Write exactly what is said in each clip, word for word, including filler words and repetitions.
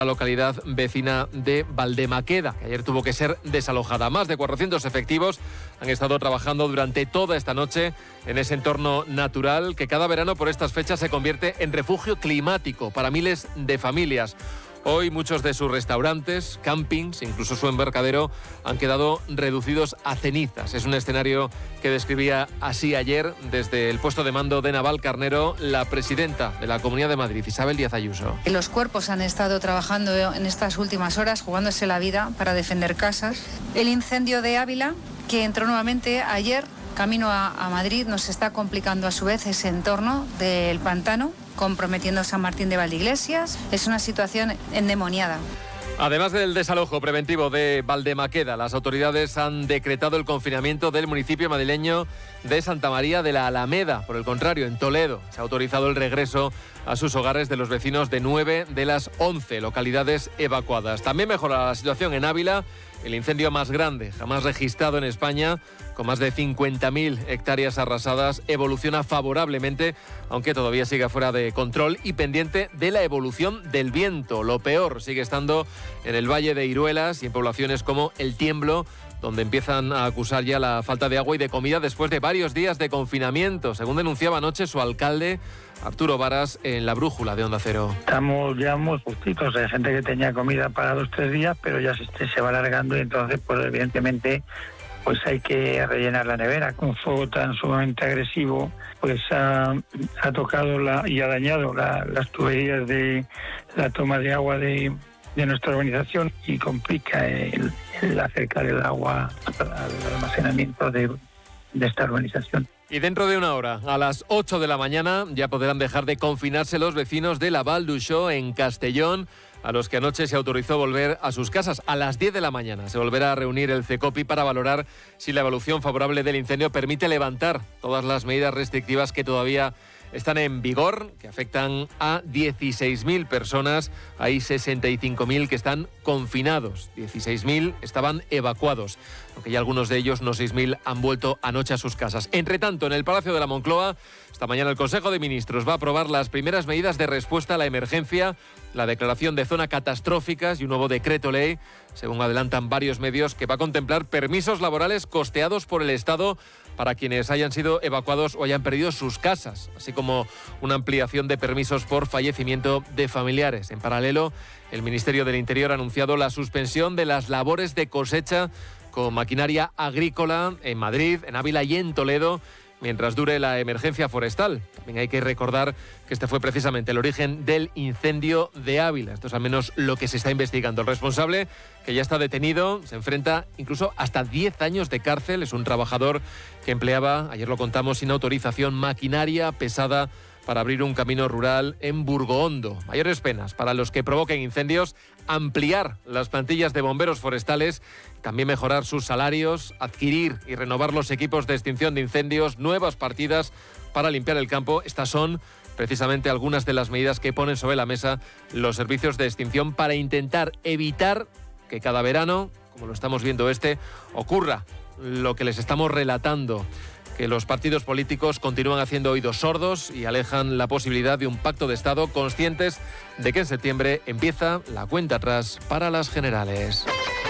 la localidad vecina de Valdemaqueda, que ayer tuvo que ser desalojada. Más de cuatrocientos efectivos han estado trabajando durante toda esta noche en ese entorno natural que cada verano por estas fechas se convierte en refugio climático para miles de familias. Hoy muchos de sus restaurantes, campings, incluso su embarcadero, han quedado reducidos a cenizas. Es un escenario que describía así ayer desde el puesto de mando de Navalcarnero la presidenta de la Comunidad de Madrid, Isabel Díaz Ayuso. Los cuerpos han estado trabajando en estas últimas horas, jugándose la vida para defender casas. El incendio de Ávila, que entró nuevamente ayer, camino a, a Madrid, nos está complicando a su vez ese entorno del pantano, comprometiendo San Martín de Valdeiglesias. Es una situación endemoniada. Además del desalojo preventivo de Valdemaqueda, las autoridades han decretado el confinamiento del municipio madrileño de Santa María de la Alameda. Por el contrario, en Toledo se ha autorizado el regreso a sus hogares de los vecinos de nueve de las once localidades evacuadas. También mejora la situación en Ávila, el incendio más grande jamás registrado en España, con más de cincuenta mil hectáreas arrasadas, evoluciona favorablemente, aunque todavía sigue fuera de control y pendiente de la evolución del viento. Lo peor sigue estando en el Valle de Iruelas y en poblaciones como El Tiemblo, donde empiezan a acusar ya la falta de agua y de comida después de varios días de confinamiento, según denunciaba anoche su alcalde, Arturo Varas, en La Brújula de Onda Cero. Estamos ya muy justitos, hay gente que tenía comida para dos o tres días, pero ya se, se va alargando y entonces, pues evidentemente, pues hay que rellenar la nevera. Con un fuego tan sumamente agresivo, pues ha, ha tocado la, y ha dañado la, las tuberías de la toma de agua de, de nuestra organización y complica el, el acercar el agua al almacenamiento de, de esta organización. Y dentro de una hora, a las ocho de la mañana, ya podrán dejar de confinarse los vecinos de la Val d'Uixó en Castellón, a los que anoche se autorizó volver a sus casas. A las diez de la mañana se volverá a reunir el CECOPI para valorar si la evolución favorable del incendio permite levantar todas las medidas restrictivas que todavía están en vigor, que afectan a dieciséis mil personas. Hay sesenta y cinco mil que están confinados. dieciséis mil estaban evacuados, aunque ya algunos de ellos, no seis mil, han vuelto anoche a sus casas. Entre tanto, en el Palacio de la Moncloa, esta mañana el Consejo de Ministros va a aprobar las primeras medidas de respuesta a la emergencia, la declaración de zona catastróficas y un nuevo decreto ley, según adelantan varios medios, que va a contemplar permisos laborales costeados por el Estado para quienes hayan sido evacuados o hayan perdido sus casas, así como una ampliación de permisos por fallecimiento de familiares. En paralelo, el Ministerio del Interior ha anunciado la suspensión de las labores de cosecha con maquinaria agrícola en Madrid, en Ávila y en Toledo, mientras dure la emergencia forestal. También hay que recordar que este fue precisamente el origen del incendio de Ávila. Esto es al menos lo que se está investigando. El responsable, que ya está detenido, se enfrenta incluso hasta diez años de cárcel. Es un trabajador que empleaba, ayer lo contamos, sin autorización, maquinaria pesada para abrir un camino rural en Burgohondo. Mayores penas para los que provoquen incendios, ampliar las plantillas de bomberos forestales, también mejorar sus salarios, adquirir y renovar los equipos de extinción de incendios, nuevas partidas para limpiar el campo. Estas son precisamente algunas de las medidas que ponen sobre la mesa los servicios de extinción para intentar evitar que cada verano, como lo estamos viendo este, ocurra lo que les estamos relatando, que los partidos políticos continúan haciendo oídos sordos y alejan la posibilidad de un pacto de Estado, conscientes de que en septiembre empieza la cuenta atrás para las generales.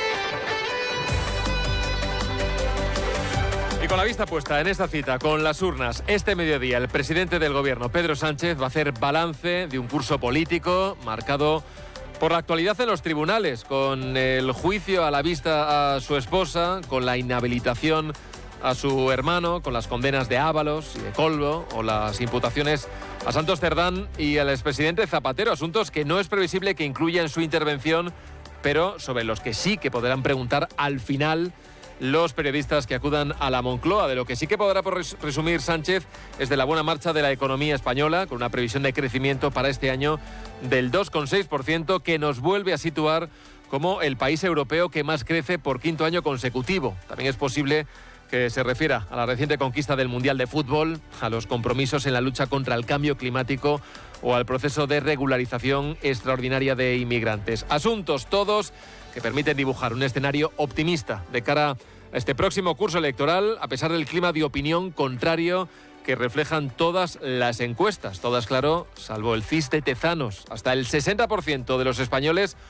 Y con la vista puesta en esta cita con las urnas, este mediodía el presidente del Gobierno, Pedro Sánchez, va a hacer balance de un curso político marcado por la actualidad en los tribunales, con el juicio a la vista a su esposa, con la inhabilitación a su hermano, con las condenas de Ábalos y de Colbo, o las imputaciones a Santos Cerdán y al expresidente Zapatero, asuntos que no es previsible que incluya en su intervención, pero sobre los que sí que podrán preguntar al final los periodistas que acudan a la Moncloa. De lo que sí que podrá resumir Sánchez es de la buena marcha de la economía española, con una previsión de crecimiento para este año del dos coma seis por ciento, que nos vuelve a situar como el país europeo que más crece por quinto año consecutivo. También es posible que se refiera a la reciente conquista del Mundial de Fútbol, a los compromisos en la lucha contra el cambio climático o al proceso de regularización extraordinaria de inmigrantes. Asuntos todos que permiten dibujar un escenario optimista de cara a este próximo curso electoral, a pesar del clima de opinión contrario que reflejan todas las encuestas, todas, claro, salvo el C I S de Tezanos. Hasta el sesenta por ciento de los españoles